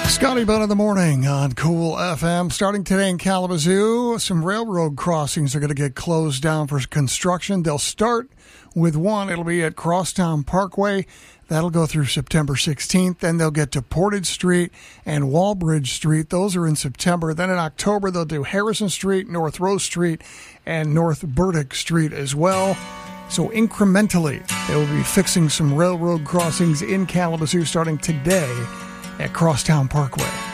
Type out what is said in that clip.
Scotty Bone in the morning on Cool FM. Starting today in Kalamazoo, some railroad crossings are going to get closed down for construction. They'll start with one. It'll be at Crosstown Parkway. That'll go through September 16th. Then they'll get to Portage Street and Walbridge Street. Those are in September. Then in October, they'll do Harrison Street, North Rose Street, and North Burdick Street as well. So incrementally, they will be fixing some railroad crossings in Kalamazoo starting today at Crosstown Parkway.